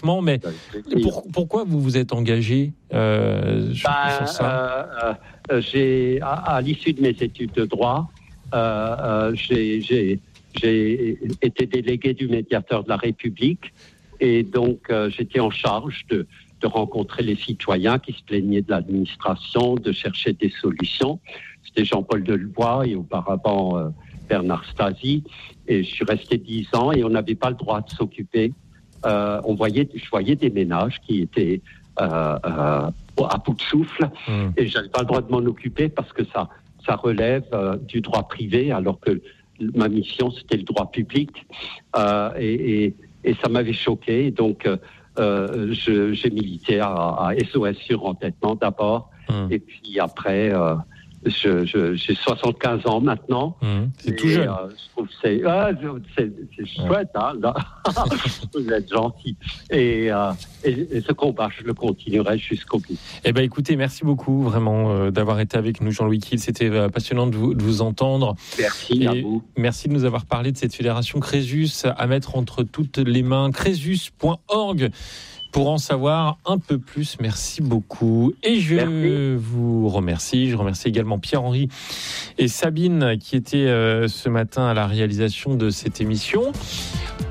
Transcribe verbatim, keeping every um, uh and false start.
complètement. Mais pour, pourquoi vous vous êtes engagé euh, sur, bah, sur ça euh, euh, j'ai, à, à l'issue de mes études de droit, euh, euh, j'ai, j'ai, j'ai été délégué du médiateur de la République et donc euh, j'étais en charge de, de rencontrer les citoyens qui se plaignaient de l'administration, de chercher des solutions. C'était Jean-Paul Delevoye et auparavant euh, Bernard Stasi. Et je suis resté dix ans et on n'avait pas le droit de s'occuper. Euh, on voyait, je voyais des ménages qui étaient euh, euh, à bout de souffle mmh. et je n'avais pas le droit de m'en occuper parce que ça, ça relève euh, du droit privé alors que ma mission c'était le droit public euh, et, et, et ça m'avait choqué. Donc euh, je, j'ai milité à, à S O S Surendettement d'abord mmh. et puis après... Euh, Je, je, j'ai soixante-quinze ans maintenant. Mmh, c'est et, tout jeune. Euh, je trouve que c'est, ah, c'est, c'est chouette, ouais. hein, là. Vous êtes gentil. Et, euh, et, et ce combat, je le continuerai jusqu'au bout. Eh ben, écoutez, merci beaucoup vraiment euh, d'avoir été avec nous, Jean-Louis Kiel. C'était euh, passionnant de vous, de vous entendre. Merci et à vous. Merci de nous avoir parlé de cette fédération Crésus à mettre entre toutes les mains. Crésus point org. Pour en savoir un peu plus, merci beaucoup. Et je merci. vous remercie. Je remercie également Pierre-Henri et Sabine qui étaient euh, ce matin à la réalisation de cette émission.